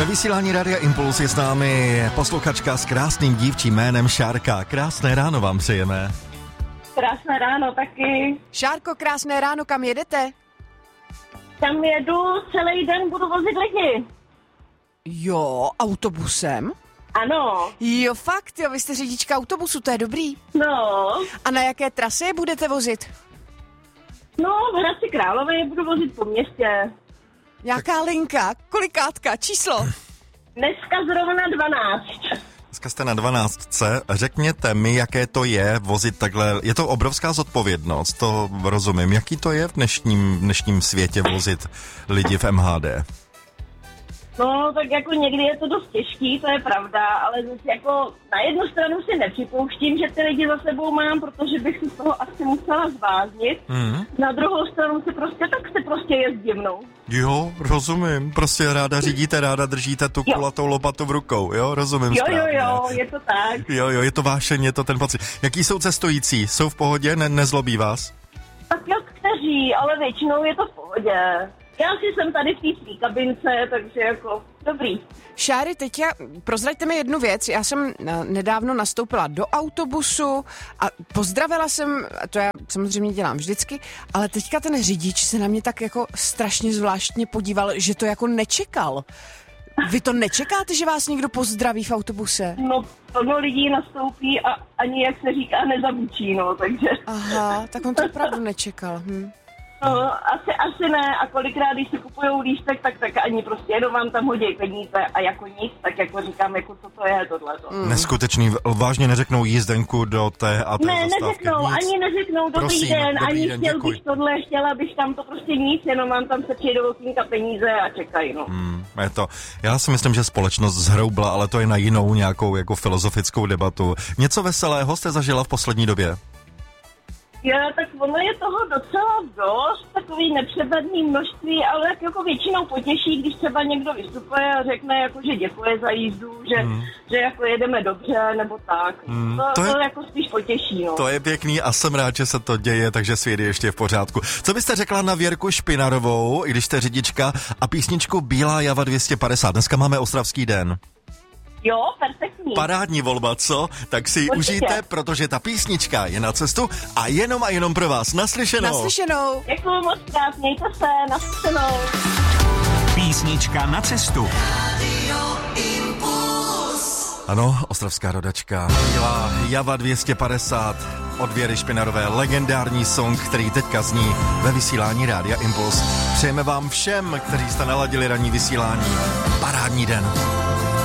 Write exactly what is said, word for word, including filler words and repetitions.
Ve vysílání Rádia Impuls je s námi posluchačka s krásným dívčím jménem Šárka. Krásné ráno vám přejeme. Krásné ráno taky. Šárko, krásné ráno, kam jedete? Tam jedu celý den, budu vozit lidi. Jo, autobusem? Ano. Jo, fakt, jo, vy jste řidička autobusu, to je dobrý. No. A na jaké trase je budete vozit? No, v Hradci Králové je budu vozit po městě. Jaká linka? Kolikátka? Číslo? Dneska zrovna dvanáct. Dneska jste na dvanáctce. Řekněte mi, jaké to je vozit takhle. Je to obrovská zodpovědnost, to rozumím. Jaký to je v dnešním, dnešním světě vozit lidi v M H D? No, tak jako někdy je to dost těžký, to je pravda, ale zase jako na jednu stranu si nepřipouštím, že ty lidi za sebou mám, protože bych si z toho asi musela zváznit. Mm. Na druhou stranu si prostě, tak si prostě jezdím, no. Jo, rozumím. Prostě ráda řídíte, ráda držíte tu jo. kulatou lopatu v rukou, jo? Rozumím jo, správně. Jo, jo, je to tak. Jo, jo, je to vášeň, je to ten pocit. Jaký jsou cestující? Jsou v pohodě? Ne, nezlobí vás? Tak jak kteří, ale většinou je to v pohodě. Já si jsem tady v té svý kabince, takže jako dobrý. Šáry, teď já, prozraďte mi jednu věc. Já jsem nedávno nastoupila do autobusu a pozdravila jsem, to já samozřejmě dělám vždycky, ale teďka ten řidič se na mě tak jako strašně zvláštně podíval, že to jako nečekal. Vy to nečekáte, že vás někdo pozdraví v autobuse? No, plno lidí nastoupí a ani, jak se říká, nezabučí, no, takže... Aha, tak on to opravdu nečekal. Hm. No, asi, asi ne. A kolikrát, když si kupujou lístek, tak, tak ani prostě jenom vám tam hodí peníze a jako nic, tak jako říkám, jako co to je tohleto. Mm. Neskutečný, vážně neřeknou jízdenku do té a té Ne, zastávky. neřeknou, nic. Ani neřeknou dobrý Prosím, den, dobrý ani den, chtěl děkuji. bych tohle, chtěla bych tam to prostě nic, jenom vám tam se přijde do okýnka peníze a čekají, no. Mm, je to. Já si myslím, že společnost zhroubla, ale to je na jinou nějakou jako filozofickou debatu. Něco veselého jste zažila v poslední době? Jo, tak ono je toho docela dost, takový nepřehledný množství, ale tak jako většinou potěší, když třeba někdo vystupuje a řekne, jako, že děkuje za jízdu, že, hmm. že jako jedeme dobře, nebo tak. Hmm. To, to, je, to jako spíš potěší, no. To je pěkný a jsem rád, že se to děje, takže svět je ještě v pořádku. Co byste řekla na Věrku Špinarovou, i když jste řidička, a písničku Bílá Java dvě stě padesát? Dneska máme Ostravský den. Jo, perfektní. Parádní volba, co? Tak si ji užijte, protože ta písnička je na cestu a jenom a jenom pro vás. Naslyšenou. Naslyšenou. Děkuju moc krát, mějte se, naslyšenou. Písnička na cestu. Ano, ostravská rodačka. Bílá Java dvě stě padesát od Věry Špinarové. Legendární song, který teďka zní ve vysílání Rádia Impuls. Přejeme vám všem, kteří jste naladili ranní vysílání, parádní den.